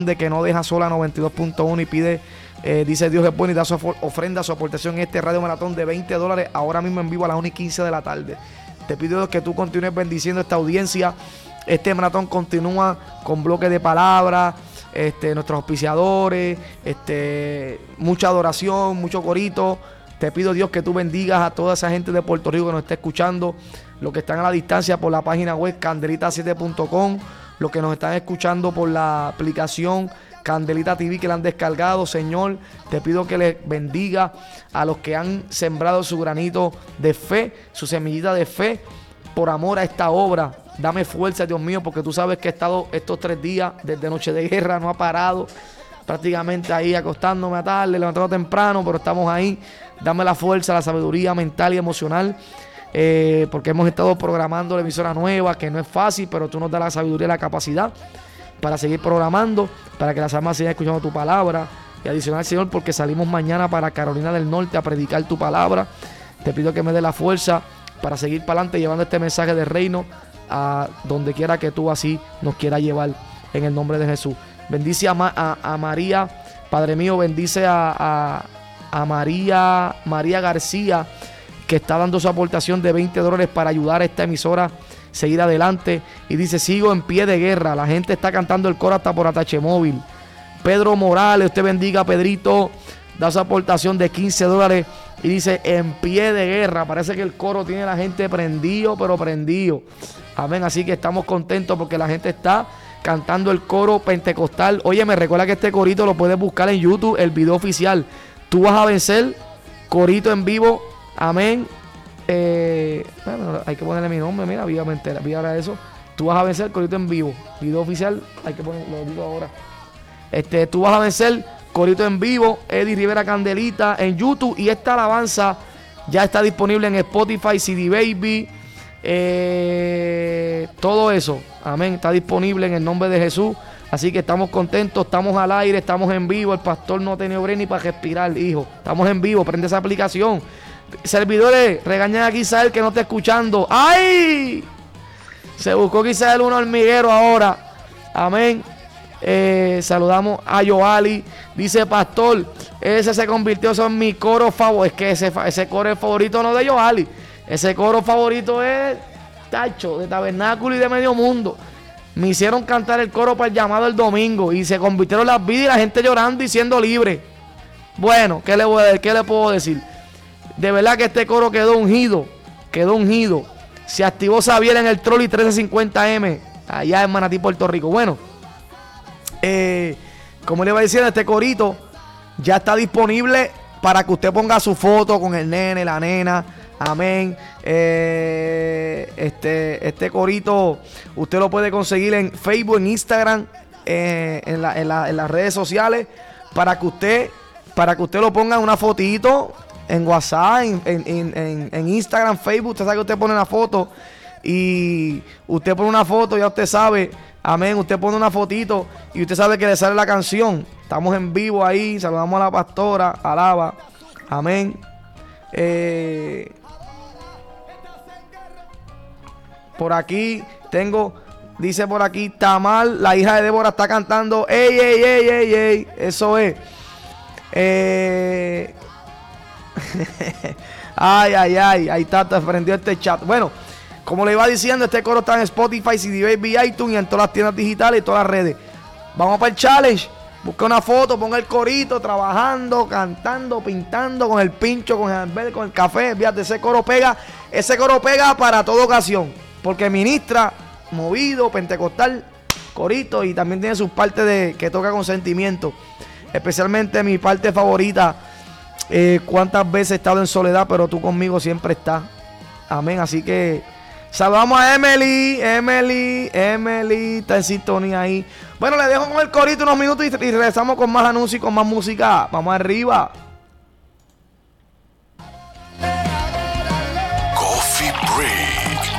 de que no deja sola 92.1 y pide, dice Dios es bueno y da su ofrenda, su aportación en este Radio Maratón de $20 ahora mismo en vivo a las 1:15 de la tarde. Te pido Dios que tú continúes bendiciendo esta audiencia. Este maratón continúa con bloques de palabras, nuestros auspiciadores, mucha adoración, mucho corito. Te pido Dios que tú bendigas a toda esa gente de Puerto Rico que nos está escuchando, los que están a la distancia por la página web candelita7.com, los que nos están escuchando por la aplicación Candelita TV que la han descargado. Señor, te pido que les bendiga a los que han sembrado su granito de fe, su semillita de fe, por amor a esta obra. Dame fuerza, Dios mío, porque tú sabes que he estado estos 3 días desde Noche de Guerra, no ha parado, prácticamente ahí acostándome a tarde, levantando temprano, pero estamos ahí. Dame la fuerza, la sabiduría mental y emocional, porque hemos estado programando la emisora nueva, que no es fácil, pero tú nos das la sabiduría y la capacidad para seguir programando, para que las almas sigan escuchando tu palabra. Y adicional, Señor, porque salimos mañana para Carolina del Norte a predicar tu palabra. Te pido que me dé la fuerza para seguir para adelante llevando este mensaje del reino a donde quiera que tú así nos quieras llevar, en el nombre de Jesús. Bendice a María, Padre mío, bendice a María García, que está dando su aportación de $20 para ayudar a esta emisora a seguir adelante. Y dice, sigo en pie de guerra. La gente está cantando el coro hasta por Atache Móvil. Pedro Morales, usted bendiga, Pedrito, da su aportación de $15 y dice, en pie de guerra. Parece que el coro tiene a la gente prendido, pero prendido. Amén, así que estamos contentos porque la gente está cantando el coro pentecostal. Oye, me recuerda que este corito lo puedes buscar en YouTube, el video oficial. Tú vas a vencer, corito en vivo, amén. Bueno, hay que ponerle mi nombre, mira, vía ahora eso. Tú vas a vencer, corito en vivo, video oficial, hay que ponerlo, lo digo ahora. Tú vas a vencer, corito en vivo, Eddie Rivera Candelita en YouTube. Y esta alabanza ya está disponible en Spotify, CD Baby, todo eso, amén, está disponible en el nombre de Jesús. Así que estamos contentos, estamos al aire, estamos en vivo. El pastor no tiene break ni para respirar, hijo. Estamos en vivo, prende esa aplicación. Servidores, regañan a Gisael que no está escuchando. ¡Ay! Se buscó Gisael un hormiguero ahora. Amén. Saludamos a Yoali. Dice, pastor, ese se convirtió en mi coro favorito. Es que ese coro es favorito no de Yoali. Ese coro favorito es Tacho, de Tabernáculo y de Medio Mundo. Me hicieron cantar el coro para el llamado el domingo y se convirtieron las vidas y la gente llorando y siendo libre. Bueno, ¿qué le puedo decir? De verdad que este coro quedó ungido. Se activó Xavier en el Trolley 1350M, allá en Manatí, Puerto Rico. Bueno, como le iba diciendo, este corito ya está disponible para que usted ponga su foto con el nene, la nena. Amén. Este corito usted lo puede conseguir en Facebook, en Instagram, en las redes sociales, para que usted lo ponga en una fotito, en WhatsApp, en Instagram, Facebook. Usted sabe que usted pone una foto y usted pone una foto, ya usted sabe, amén, usted pone una fotito y usted sabe que le sale la canción. Estamos en vivo ahí, saludamos a la pastora, alaba, amén. Por aquí tengo, dice por aquí, Tamal, la hija de Débora, está cantando. ¡Ey, ey, ey, ey, ey! Eso es. Ay, ahí está, te prendió este chat. Bueno, como le iba diciendo, este coro está en Spotify, CD Baby, iTunes y en todas las tiendas digitales y todas las redes. Vamos para el challenge. Busca una foto, ponga el corito, trabajando, cantando, pintando, con el pincho, con el verde, con el café. Fíjate, ese coro pega para toda ocasión. Porque ministra, movido, pentecostal, corito, y también tiene sus partes de que toca con sentimiento. Especialmente mi parte favorita, cuántas veces he estado en soledad, pero tú conmigo siempre estás. Amén, así que saludamos a Emily, está en sintonía ahí. Bueno, le dejo con el corito unos minutos y regresamos con más anuncios y con más música. Vamos arriba.